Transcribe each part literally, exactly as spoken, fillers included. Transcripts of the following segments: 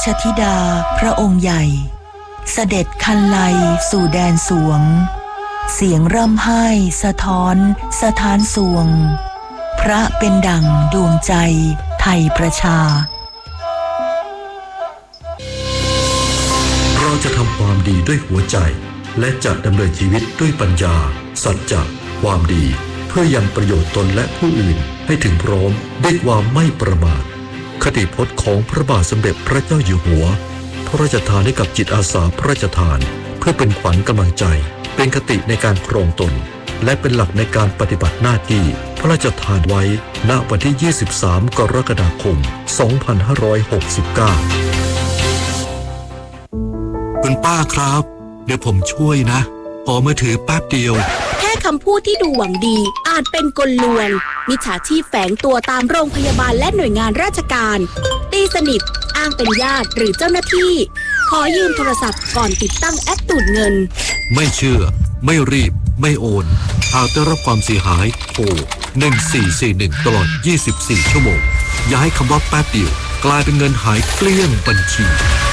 ธิดาพระองค์ใหญ่เสด็จคันไลสู่แดนสวงเสียงร่ำไห้สะท้อนสถานสวงพระเป็นดั่งดวงใจไทยประชาเราจะทำความดีด้วยหัวใจและจะดำเนินชีวิตด้วยปัญญาสัจจะความดีเพื่อยังประโยชน์ตนและผู้อื่นให้ถึงพร้อมด้วยความไม่ประมาทคติพจน์ของพระบาทสมเด็จพระเจ้าอยู่หัวพระราชทานให้กับจิตอาสาพระราชทานเพื่อเป็นขวัญกำลังใจเป็นคติในการครองตนและเป็นหลักในการปฏิบัติหน้าที่พระราชทานไว้ณวันที่ยี่สิบสามกรกฎาคมสองพันห้าร้อยหกสิบเก้าคุณป้าครับเดี๋ยวผมช่วยนะขอมือถือแป๊บเดียวแค่คำพูดที่ดูหวังดีอาจเป็นกลลวงมิจฉาชีพแฝงตัวตามโรงพยาบาลและหน่วยงานราชการตีสนิทอ้างเป็นญาติหรือเจ้าหน้าที่ขอยืมโทรศัพท์ก่อนติดตั้งแอปดูดเงินไม่เชื่อไม่รีบไม่โอนหากได้รับความเสียหายโทรหนึ่งสี่สี่หนึ่งตลอดยี่สิบสี่ชั่วโมงอย่าให้คำว่าแป๊บเดียวกลายเป็นเงินหายเกลี้ยงบัญชี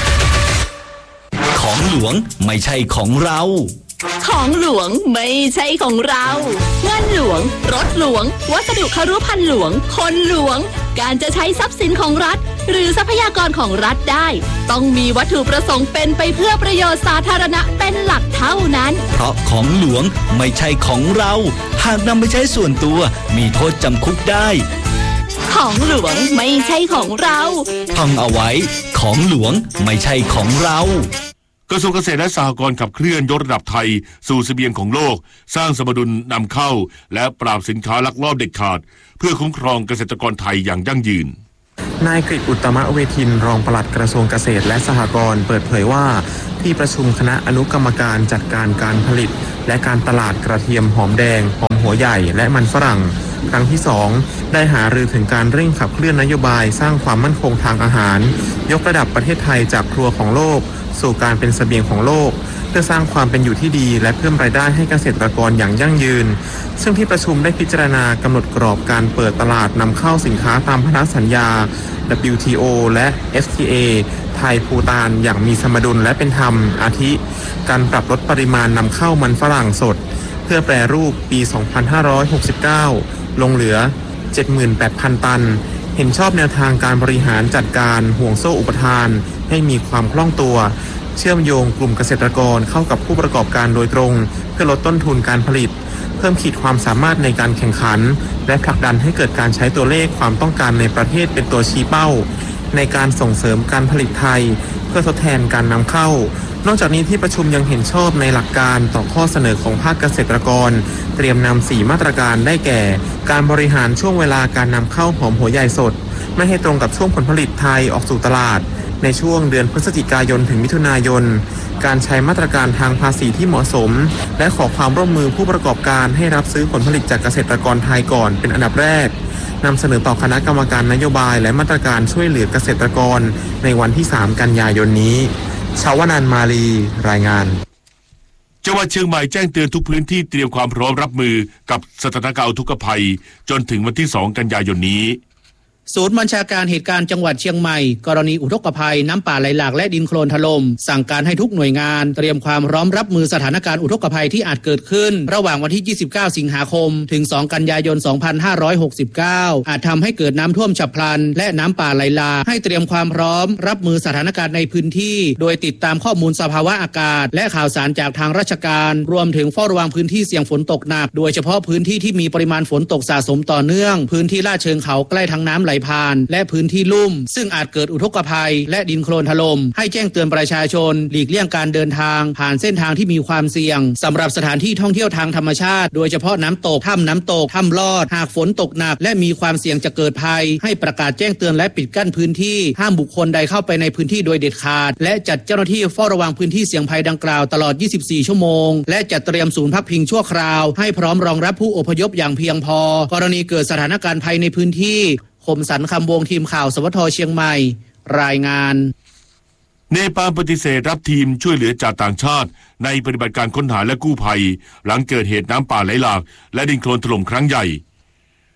ของหลวงไม่ใช่ของเราของหลวงไม่ใช่ของเราเงินหลวงรถหลวงวัสดุคฤภัณฑ์หลวงคนหลวงการจะใช้ทรัพย์สินของรัฐหรือทรัพยากรของรัฐได้ต้องมีวัตถุประสงค์เป็นไปเพื่อประโยชน์สาธารณะเป็นหลักเท่านั้นเพราะของหลวงไม่ใช่ของเราหากนำไปใช้ส่วนตัวมีโทษจำคุกได้ของหลวงไม่ใช่ของเราท่องเอาไว้ของหลวงไม่ใช่ของเรากระทรวงเกษตรและสหกรณ์ขับเคลื่อนยกระดับไทยสู่เสบียงของโลกสร้างสมดุลนำเข้าและปราบสินค้าลักลอบเด็ดขาดเพื่อคุ้มครองเกษตรกรไทยอย่างยั่งยืนนายกฤษอุตตมเวทินรองปลัดกระทรวงเกษตรและสหกรณ์เปิดเผยว่าที่ประชุมคณะอนุกรรมการจัดการการผลิตและการตลาดกระเทียมหอมแดงหอมหัวใหญ่และมันฝรั่งครั้งที่สองได้หารือถึงการเร่งขับเคลื่อนนโยบายสร้างความมั่นคงทางอาหารยกระดับประเทศไทยจากครัวของโลกสู่การเป็นเสบียงของโลกเพื่อสร้างความเป็นอยู่ที่ดีและเพิ่มรายได้ให้เกษตรกรอย่างยั่งยืนซึ่งที่ประชุมได้พิจารณากำหนดกรอบการเปิดตลาดนำเข้าสินค้าตามพันธสัญญา ดับเบิลยู ที โอ และ เอฟ ที เอ ไทยภูฏานอย่างมีสมดุลและเป็นธรรมอาทิการปรับลดปริมาณนำเข้ามันฝรั่งสดเพื่อแปรรูปปีสองพันห้าร้อยหกสิบเก้าลงเหลือ เจ็ดหมื่นแปดพัน ตันเห็นชอบแนวทางการบริหารจัดการห่วงโซ่อุปทานให้มีความคล่องตัวเชื่อมโยงกลุ่มเกษตรกรเข้ากับผู้ประกอบการโดยตรงเพื่อลดต้นทุนการผลิตเพิ่มขีดความสามารถในการแข่งขันและผลักดันให้เกิดการใช้ตัวเลขความต้องการในประเทศเป็นตัวชี้เป้าในการส่งเสริมการผลิตไทยเพื่อทดแทนการนำเข้านอกจากนี้ที่ประชุมยังเห็นชอบในหลักการต่อข้อเสนอของภาคเกษตรกรเตรียมนำสี่มาตรการได้แก่การบริหารช่วงเวลาการนำเข้าหอมหัวใหญ่สดไม่ให้ตรงกับช่วงผลผลิตไทยออกสู่ตลาดในช่วงเดือนพฤศจิกายนถึงมิถุนายนการใช้มาตรการทางภาษีที่เหมาะสมและขอความร่วมมือผู้ประกอบการให้รับซื้อผลผลิตจากเกษตรกรไทยก่อนเป็นอันดับแรกนำเสนอต่อคณะกรรมการนโยบายและมาตรการช่วยเหลือเกษตรกรในวันที่สามกันยายนนี้ชาวนันท์มาลีรายงานจังหวัดเชียงใหม่แจ้งเตือนทุกพื้นที่เตรียมความพร้อมรับมือกับสถานการณ์อุทกภัยจนถึงวันที่สองกันยายนนี้ศูนย์บัญชาการเหตุการณ์จังหวัดเชียงใหม่กรณีอุทกภัยน้ำป่าไหลหลากและดินโคลนถล่มสั่งการให้ทุกหน่วยงานเตรียมความพร้อมรับมือสถานการณ์อุทกภัยที่อาจเกิดขึ้นระหว่างวันที่ยี่สิบเก้าสิงหาคมถึงสองกันยายนสองพันห้าร้อยหกสิบเก้าอาจทำให้เกิดน้ำท่วมฉับพลันและน้ำป่าไหลหลากให้เตรียมความพร้อมรับมือสถานการณ์ในพื้นที่โดยติดตามข้อมูลสภาวะอากาศและข่าวสารจากทางราชการรวมถึงเฝ้าระวังพื้นที่เสี่ยงฝนตกหนักโดยเฉพาะพื้นที่ที่มีปริมาณฝนตกสะสมต่อเนื่องพื้นที่ลาดเชิงเขาใกล้ทางน้ำไหลผ่านและพื้นที่ลุ่มซึ่งอาจเกิดอุทกภัยและดินโคลนถล่มให้แจ้งเตือนประชาชนหลีกเลี่ยงการเดินทางผ่านเส้นทางที่มีความเสี่ยงสำหรับสถานที่ท่องเที่ยวทางธรรมชาติโดยเฉพาะน้ำตกถ้ำน้ำตกถ้ำลอดหากฝนตกหนักและมีความเสี่ยงจะเกิดภัยให้ประกาศแจ้งเตือนและปิดกั้นพื้นที่ห้ามบุคคลใดเข้าไปในพื้นที่โดยเด็ดขาดและจัดเจ้าหน้าที่เฝ้าระวังพื้นที่เสี่ยงภัยดังกล่าวตลอดยี่สิบสี่ชั่วโมงและจัดเตรียมศูนย์พักพิงชั่วคราวให้พร้อมรองรับผู้อพยพอย่างเพียงพอกรณีเกิดสถานการณ์ภัยในพื้นที่คมสันคำวงทีมข่าวสวทเชียงใหม่รายงานเนปาลปฏิเสธรับทีมช่วยเหลือจากต่างชาติในปฏิบัติการค้นหาและกู้ภัยหลังเกิดเหตุน้ำป่าไหลหลากและดินโคลนถล่มครั้งใหญ่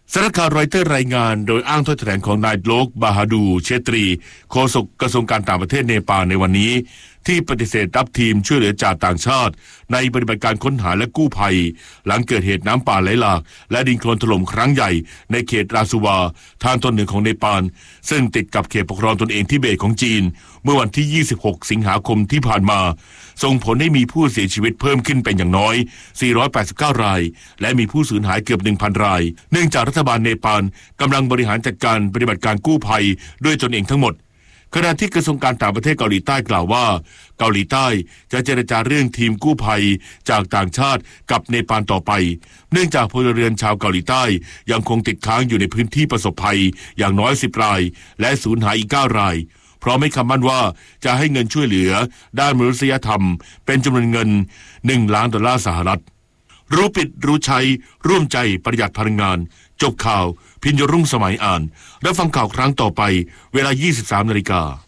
สำนักข่าวรอยเตอร์รายงานโดยอ้างถ้อยแถลงของนายโลกบาฮาดูเชตรีโฆษกกระทรวงการต่างประเทศเนปาลในวันนี้ที่ปฏิเสธรับทีมช่วยเหลือจากต่างชาติในปฏิบัติการค้นหาและกู้ภัยหลังเกิดเหตุน้ำป่าไหลหลากและดินโคลนถล่มครั้งใหญ่ในเขตราซูวาทางตอนเหนือของเนปาลซึ่งติดกับเขตปกครองตนเองทิเบตของจีนเมื่อวันที่ยี่สิบหกสิงหาคมที่ผ่านมาส่งผลให้มีผู้เสียชีวิตเพิ่มขึ้นเป็นอย่างน้อยสี่ร้อยแปดสิบเก้ารายและมีผู้สูญหายเกือบ หนึ่งพัน รายเนื่องจากรัฐบาลเนปาลกำลังบริหารจัดการปฏิบัติการกู้ภัยด้วยตนเองทั้งหมดขณะที่กระทรวงการต่างประเทศเกาหลีใต้กล่าวว่าเกาหลีใต้จะเจรจาเรื่องทีมกู้ภัยจากต่างชาติกับเนปาลต่อไปเนื่องจากพลเรือนชาวเกาหลีใต้ยังคงติดค้างอยู่ในพื้นที่ประสบภัยอย่างน้อยสิบรายและสูญหายอีกเก้ารายพร้อมให้คำมั่นว่าจะให้เงินช่วยเหลือด้านมนุษยธรรมเป็นจำนวนเงินหนึ่งล้านดอลลาร์สหรัฐรู้ปิดรู้ใช้ร่วมใจประหยัดพลังงานจบข่าวพิญญรุ่งสมัยอ่านและฟังข่าวครั้งต่อไปเวลา ยี่สิบสามนาฬิกา